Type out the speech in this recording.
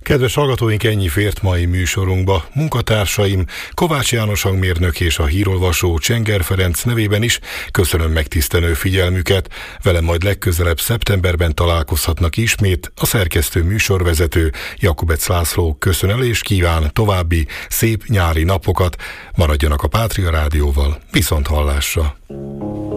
Kedves hallgatóink, ennyi fért mai műsorunkba. Munkatársaim, Kovács János hangmérnök és a hírolvasó Csenger Ferenc nevében is köszönöm megtisztelő figyelmüket. Velem majd legközelebb szeptemberben találkozhatnak ismét. A szerkesztő műsorvezető Jakubec László köszön el és kíván további szép nyári napokat. Maradjanak a Pátria Rádióval. Viszonthallásra!